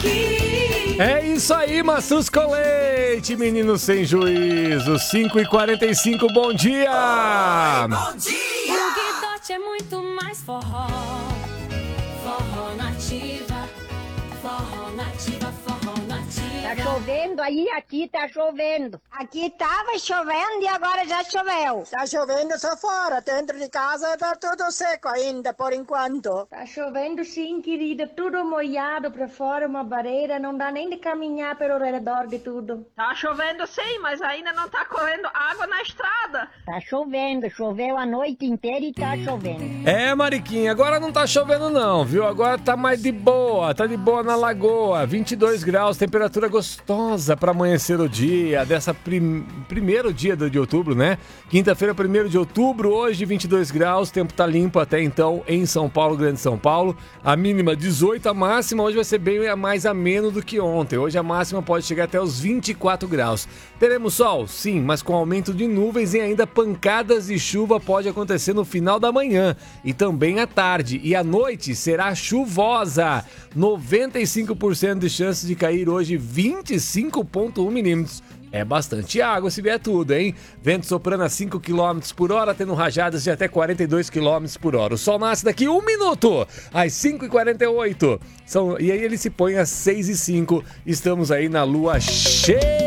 É isso aí, Maçãs com leite, menino sem juízo. 5h45, bom dia! Bom dia! O Guidote é muito mais forró. Forró nativa, forró nativa, forró nativa. Tá chovendo aí, aqui tá chovendo. Aqui tava chovendo e agora já choveu. Tá chovendo só fora, dentro de casa tá tudo seco ainda, por enquanto. Tá chovendo sim, querida, tudo molhado pra fora, uma barreira, não dá nem de caminhar pelo redor de tudo. Tá chovendo sim, mas ainda não tá correndo água na estrada. Tá chovendo, choveu a noite inteira e tá chovendo. É, Mariquinha, agora não tá chovendo não, viu? Agora tá mais de boa, tá de boa na lagoa, 22 graus, temperatura gostosa pra amanhecer o dia, dessa primeiro dia de outubro, né? Quinta-feira, 1º de outubro, hoje 22 graus, tempo tá limpo até então em São Paulo, Grande São Paulo. A mínima 18, a máxima hoje vai ser bem mais ameno do que ontem. Hoje a máxima pode chegar até os 24 graus. Teremos sol? Sim, mas com aumento de nuvens e ainda pancadas de chuva pode acontecer no final da manhã e também à tarde. E à noite será chuvosa. 95% de chance de cair hoje 25,1 milímetros. É bastante água se vier tudo, hein? Vento soprando a 5 km por hora, tendo rajadas de até 42 km por hora. O sol nasce daqui 1 minuto, às 5h48. E aí ele se põe às 6h05. Estamos aí na lua cheia.